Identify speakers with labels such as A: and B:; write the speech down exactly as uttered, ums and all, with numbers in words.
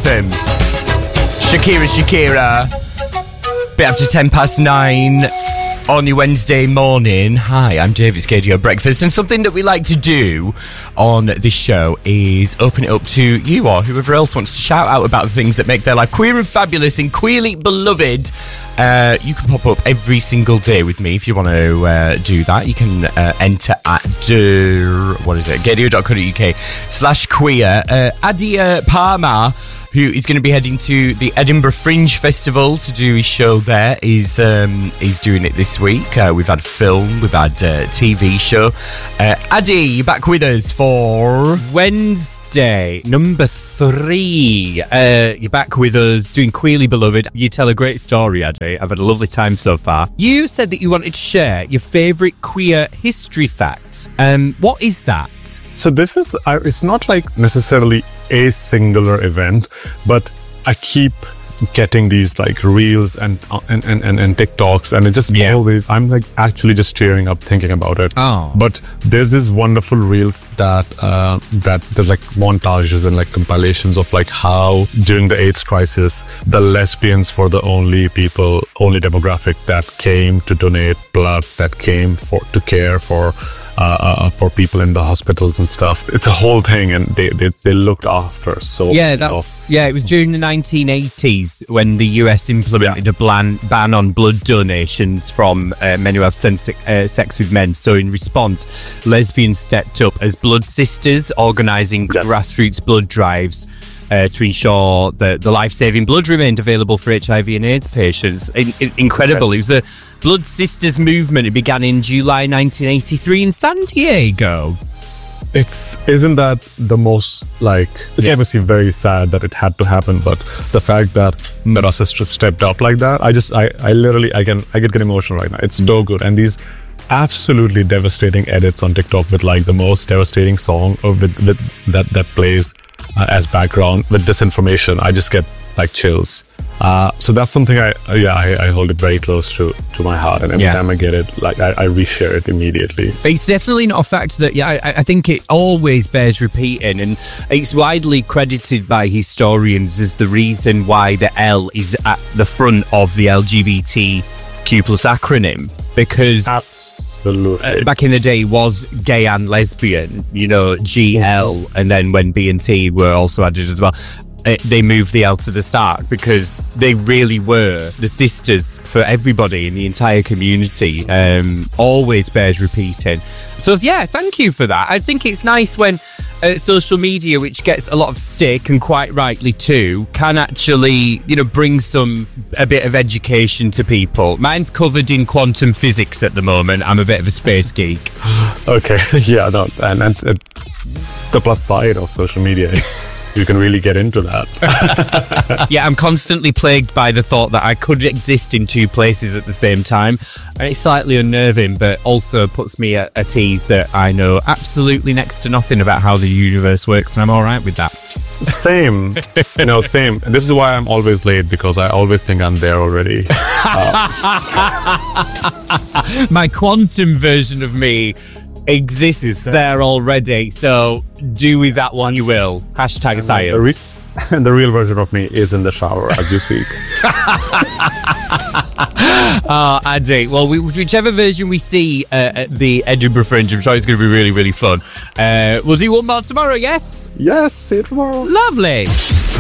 A: F M. Shakira, Shakira. Bit after ten past nine on your Wednesday morning. Hi, I'm David Scadio Breakfast, and something that we like to do on this show is open it up to you or whoever else wants to shout out about the things that make their life queer and fabulous and queerly beloved. Uh, you can pop up every single day with me if you want to uh, do that. You can uh, enter at do, what is it, gadio.co.uk slash queer. Uh, Adia Palmer, who is going to be heading to the Edinburgh Fringe Festival to do his show there, is um, is doing it this week. Uh, we've had film, we've had a T V show. Uh, Addy, you're back with us for Wednesday, number three. Uh, you're back with us doing Queerly Beloved. You tell a great story, Addy. I've had a lovely time so far. You said that you wanted to share your favourite queer history facts. Um, what is that?
B: So this is, uh, it's not like necessarily a singular event, but I keep getting these like reels and and, and, and, and TikToks, and it just yeah. always, I'm like actually just tearing up thinking about it.
A: Oh.
B: But there's this wonderful reels that uh, that there's like montages and like compilations of like how during the AIDS crisis, the lesbians were the only people, only demographic that came to donate blood, that came for to care for Uh, uh, for people in the hospitals and stuff. It's a whole thing, and they they, they looked after so
A: yeah that's
B: off.
A: yeah it was during the nineteen eighties when the U S implemented yeah. a ban, ban on blood donations from uh, men who have sex, uh, sex with men. So in response, lesbians stepped up as blood sisters, organising yeah. grassroots blood drives Uh, to ensure that the life-saving blood remained available for H I V and AIDS patients. In, in, incredible. Okay. It was a Blood Sisters movement. It began in July nineteen eighty-three in San Diego.
B: It's isn't that the most like it's yeah. obviously very sad that it had to happen, but the fact that mm. that our sister stepped up like that, I just I, I literally I can I get get emotional right now. It's so good. And these absolutely devastating edits on TikTok with like the most devastating song or with, with that that plays uh, as background with this information, I just get like chills. Uh, so that's something I uh, yeah I, I hold it very close to, to my heart, and every yeah. time I get it, like I, I reshare it immediately.
A: It's definitely not a fact that yeah I, I think it always bears repeating, and it's widely credited by historians as the reason why the L is at the front of the L G B T Q plus acronym, because Uh, back in the day was gay and lesbian, you know, G L, and then when B and T were also added as well, it, they moved the L to the start because they really were the sisters for everybody in the entire community. Um, always bears repeating. So yeah, thank you for that. I think it's nice when uh, social media, which gets a lot of stick, and quite rightly too, can actually, you know, bring some a bit of education to people. Mine's covered in quantum physics at the moment. I'm a bit of a space geek.
B: Okay, yeah, no, and, and uh, the plus side of social media, you can really get into that.
A: Yeah, I'm constantly plagued by the thought that I could exist in two places at the same time. And it's slightly unnerving, but also puts me at, at ease that I know absolutely next to nothing about how the universe works, and I'm all right with that.
B: Same, you know, same. This is why I'm always late, because I always think I'm there already. Uh.
A: My quantum version of me exists there already, so do with that one you will. Hashtag science.
B: The, re- the real version of me is in the shower as you speak.
A: Oh, Addy. Well, we, whichever version we see uh, at the Edinburgh Fringe, I'm sure it's going to be really, really fun. Uh, we'll do one more tomorrow, yes?
B: Yes, see you tomorrow.
A: Lovely.